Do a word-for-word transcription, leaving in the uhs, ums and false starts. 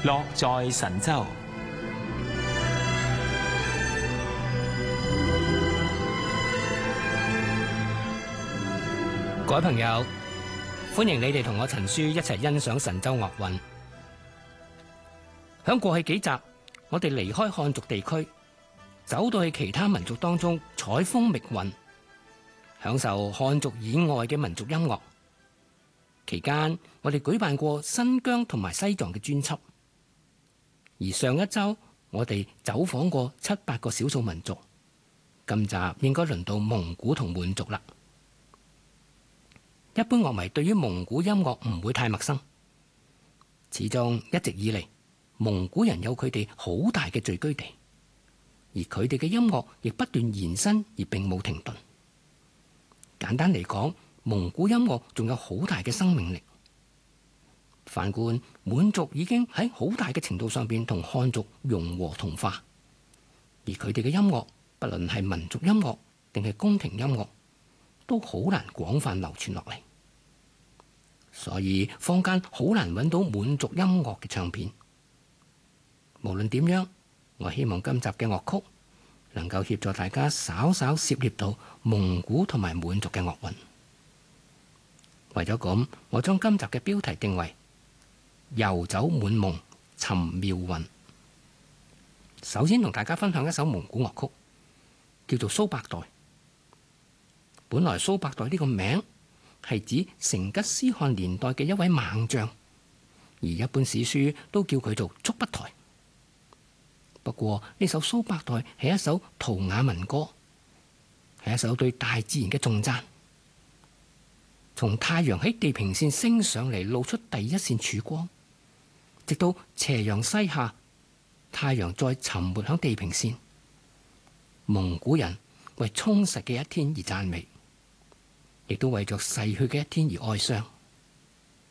樂在神州。 各位朋友，歡迎你哋同我陳書一齊欣賞神州樂韻。響過去幾集，我哋離開漢族地區，走到去其他民族當中採風覓韻，享受漢族以外嘅民族音樂。期間，我哋舉辦過新疆同埋西藏嘅專輯，而上一周我哋走訪過七八個少數民族。今集應該輪到蒙古同滿族啦。一般樂迷對於蒙古音樂唔會太陌生，始終一直以嚟，蒙古人有佢哋好大嘅聚居地，而佢哋嘅音樂亦不斷延伸而並冇停頓。簡單嚟講，蒙古音樂仲有好大嘅生命力。反觀滿族已經喺好大嘅程度上邊同漢族融和同化，而佢哋嘅音樂，不論係民族音樂定係宮廷音樂，都好難廣泛流傳落嚟，所以坊間好難揾到滿族音樂嘅唱片。無論點樣，我希望今集嘅樂曲能夠協助大家稍稍涉獵到蒙古同埋滿族嘅樂韻。為咗咁，我將今集嘅標題定為遊走滿蒙尋妙韻。首先同大家分享一首蒙古樂曲，叫做蘇百代。本來蘇百代呢個名係指成吉思汗年代嘅一位猛將，而一般史書都叫佢做速不台。不過呢首蘇百代係一首陶雅民歌，係一首對大自然嘅頌讚。從太陽喺地平線升上嚟，露出第一線曙光，直到斜陽西下，太陽再沉沒響地平線，蒙古人為充實嘅一天而讚美，亦都為着逝去嘅一天而哀傷。